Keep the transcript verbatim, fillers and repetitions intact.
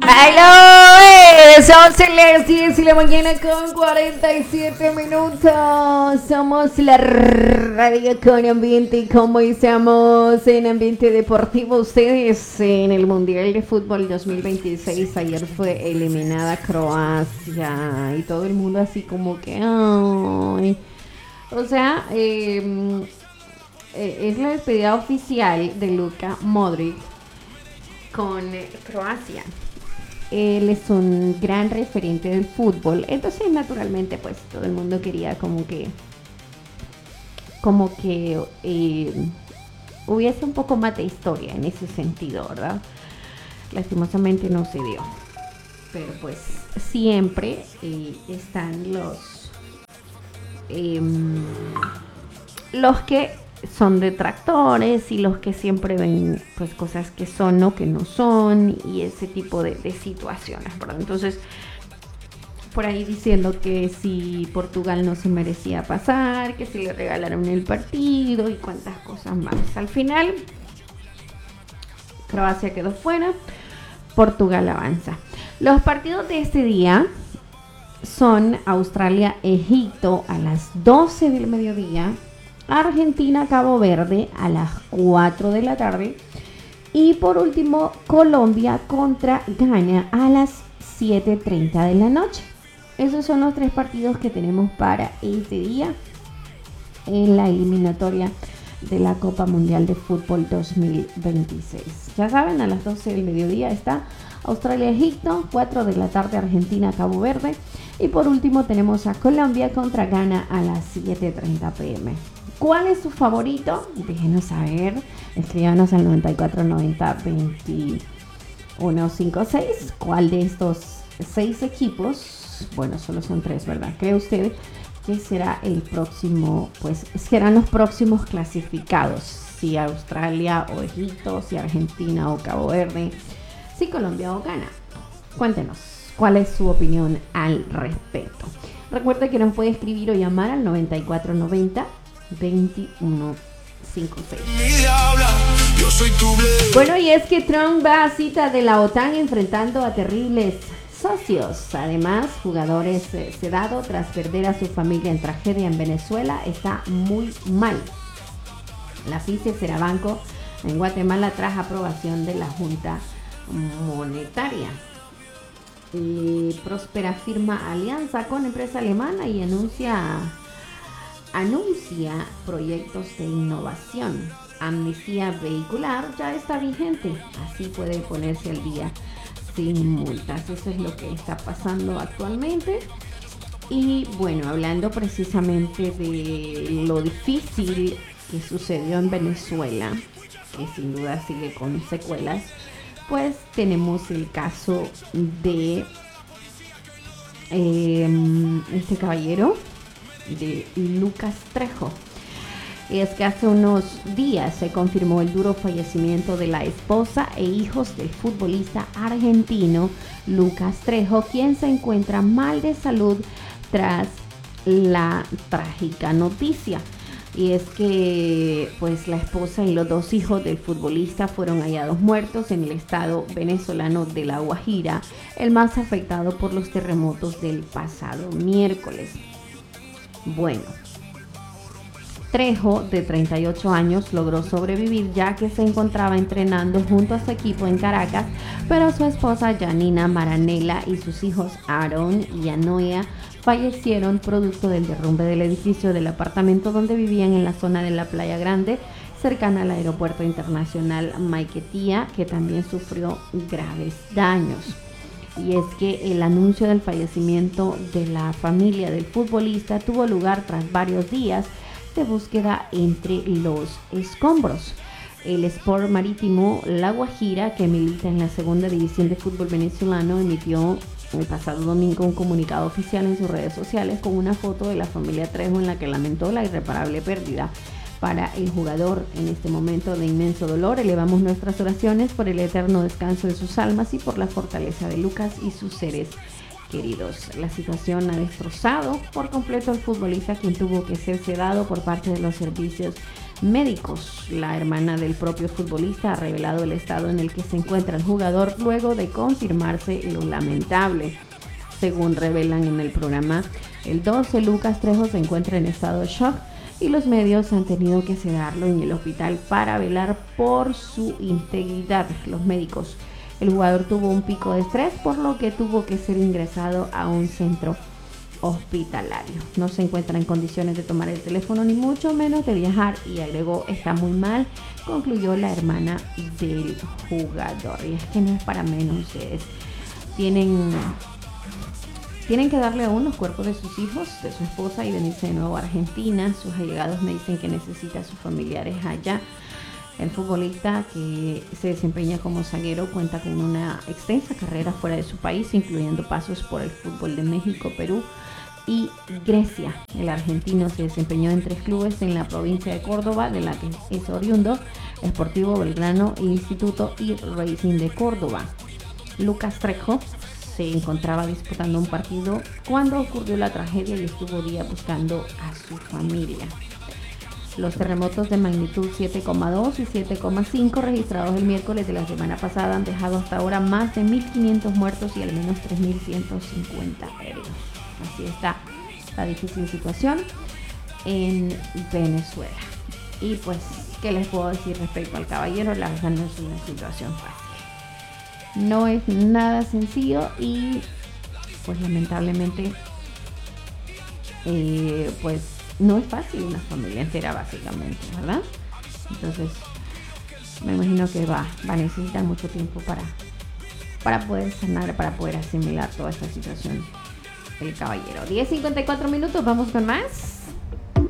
¡Aló! Eh, son las diez de la mañana con cuarenta y siete minutos. Somos la radio con ambiente, como estamos en ambiente deportivo. Ustedes en el Mundial de Fútbol dos mil veintiséis. Ayer fue eliminada Croacia y todo el mundo así como que... Ay. O sea, eh, es la despedida oficial de Luka Modric con Croacia. Él es un gran referente del fútbol, entonces naturalmente pues todo el mundo quería como que como que eh, hubiese un poco más de historia en ese sentido, ¿verdad? Lastimosamente no se dio, pero pues siempre eh, están los eh, los que son detractores y los que siempre ven pues cosas que son o que no son y ese tipo de, de situaciones, ¿verdad? Entonces por ahí diciendo que si Portugal no se merecía pasar, que si le regalaron el partido y cuantas cosas más. Al final Croacia quedó fuera, Portugal avanza. Los partidos de este día son Australia-Egipto a las doce del mediodía, Argentina-Cabo Verde a las cuatro de la tarde y por último Colombia contra Ghana a las siete treinta de la noche. Esos son los tres partidos que tenemos para este día en la eliminatoria de la Copa Mundial de Fútbol dos mil veintiséis. Ya saben, a las doce del mediodía está Australia-Egipto, cuatro de la tarde Argentina-Cabo Verde y por último tenemos a Colombia contra Ghana a las siete treinta pm. ¿Cuál es su favorito? Déjenos saber, escríbanos al noventa y cuatro noventa veintiuno cincuenta y seis. ¿Cuál de estos seis equipos, bueno, solo son tres, ¿verdad? ¿Cree usted que será el próximo, pues serán los próximos clasificados? Si Australia o Egipto, si Argentina o Cabo Verde, si Colombia o Ghana. Cuéntenos, ¿cuál es su opinión al respecto? Recuerde que nos puede escribir o llamar al noventa y cuatro noventa veintiuno cincuenta y seis. Bueno, y es que Trump va a cita de la OTAN enfrentando a terribles socios. Además, jugadores eh, sedado tras perder a su familia en tragedia en Venezuela está muy mal. La F I C E será banco en Guatemala tras aprobación de la Junta Monetaria. Y Próspera firma alianza con empresa alemana y anuncia anuncia proyectos de innovación. Amnistía vehicular ya está vigente, así puede ponerse al día sin multas. Eso es lo que está pasando actualmente. Y bueno, hablando precisamente de lo difícil que sucedió en Venezuela, que sin duda sigue con secuelas, pues tenemos el caso de eh, este caballero, de Lucas Trejo. Es que hace unos días se confirmó el duro fallecimiento de la esposa e hijos del futbolista argentino Lucas Trejo, quien se encuentra mal de salud tras la trágica noticia. Y es que pues la esposa y los dos hijos del futbolista fueron hallados muertos en el estado venezolano de La Guajira, el más afectado por los terremotos del pasado miércoles. Bueno, Trejo, de treinta y ocho años, logró sobrevivir ya que se encontraba entrenando junto a su equipo en Caracas, pero su esposa Janina Maranela y sus hijos Aaron y Anoia fallecieron producto del derrumbe del edificio del apartamento donde vivían en la zona de la Playa Grande, cercana al aeropuerto internacional Maiquetía, que también sufrió graves daños. Y es que el anuncio del fallecimiento de la familia del futbolista tuvo lugar tras varios días de búsqueda entre los escombros. El Sport Marítimo La Guajira, que milita en la segunda división de fútbol venezolano, emitió el pasado domingo un comunicado oficial en sus redes sociales con una foto de la familia Trejo en la que lamentó la irreparable pérdida para el jugador. En este momento de inmenso dolor elevamos nuestras oraciones por el eterno descanso de sus almas y por la fortaleza de Lucas y sus seres queridos. La situación ha destrozado por completo al futbolista, quien tuvo que ser sedado por parte de los servicios médicos. La hermana del propio futbolista ha revelado el estado en el que se encuentra el jugador luego de confirmarse lo lamentable. Según revelan en el programa El doce, Lucas Trejo se encuentra en estado de shock y los medios han tenido que sedarlo en el hospital para velar por su integridad. Los médicos. El jugador tuvo un pico de estrés, por lo que tuvo que ser ingresado a un centro hospitalario. No se encuentra en condiciones de tomar el teléfono ni mucho menos de viajar, y agregó, está muy mal, concluyó la hermana del jugador. Y es que no es para menos, ustedes tienen tienen que darle aún los cuerpos de sus hijos, de su esposa, y venirse de nuevo a Argentina. Sus allegados me dicen que necesita a sus familiares allá. El futbolista, que se desempeña como zaguero, cuenta con una extensa carrera fuera de su país, incluyendo pasos por el fútbol de México, Perú y Grecia. El argentino se desempeñó en tres clubes en la provincia de Córdoba, de la que es oriundo: Sportivo Belgrano, Instituto y Racing de Córdoba. Lucas Trejo se encontraba disputando un partido cuando ocurrió la tragedia y estuvo días buscando a su familia. Los terremotos de magnitud siete coma dos y siete coma cinco registrados el miércoles de la semana pasada han dejado hasta ahora más de mil quinientos muertos y al menos tres mil ciento cincuenta heridos. Así está la difícil situación en Venezuela. Y pues, ¿qué les puedo decir respecto al caballero? La verdad no es una situación fácil. No es nada sencillo y pues lamentablemente eh, pues no es fácil una familia entera, básicamente, ¿verdad? Entonces, me imagino que va, va a necesitar mucho tiempo para, para poder sanar, para poder asimilar toda esta situación el caballero. diez cincuenta y cuatro minutos, vamos con más.